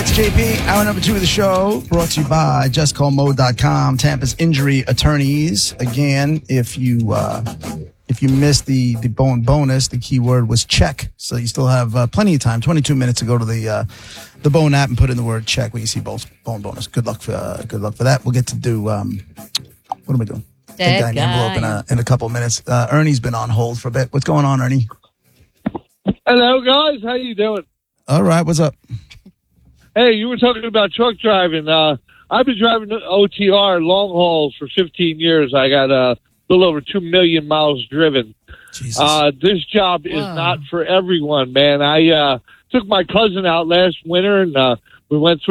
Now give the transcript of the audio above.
It's JP, hour number 2 of the show, brought to you by JustCallMode.com, Tampa's injury attorneys. Again, if you missed the bonus, the key word was check. So you still have plenty of time, 22 minutes to go to the Bone app and put in the word check when you see bone bonus. Good luck for that. We'll get to do, what am I doing? Dead guy envelope in a couple of minutes. Ernie's been on hold for a bit. What's going on, Ernie? Hello, guys. How you doing? All right. What's up? Hey, you were talking about truck driving. I've been driving OTR long hauls for 15 years. I got a little over 2 million miles driven. Jesus. This job is not for everyone, man. I took my cousin out last winter, and we went through